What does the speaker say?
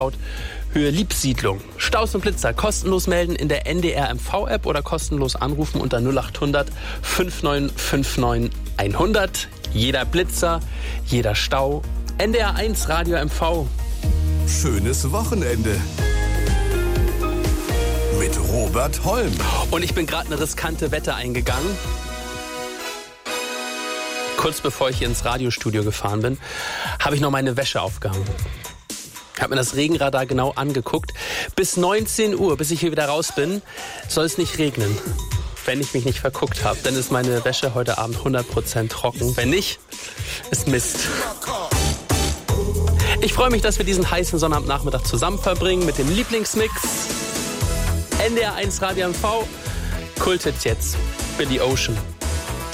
Höhe Liebsiedlung. Staus und Blitzer kostenlos melden in der NDR MV-App oder kostenlos anrufen unter 0800 5959 100. Jeder Blitzer, jeder Stau. NDR 1 Radio MV. Schönes Wochenende. Mit Robert Holm. Und ich bin gerade eine riskante Wette eingegangen. Kurz bevor ich hier ins Radiostudio gefahren bin, habe ich noch meine Wäsche aufgehangen. Habe mir das Regenradar genau angeguckt. Bis 19 Uhr, bis ich hier wieder raus bin, soll es nicht regnen. Wenn ich mich nicht verguckt habe, dann ist meine Wäsche heute Abend 100% trocken. Wenn nicht, ist Mist. Ich freue mich, dass wir diesen heißen Sonnabendnachmittag zusammen verbringen mit dem Lieblingsmix. NDR 1 Radio MV. Kultet jetzt Billy Ocean.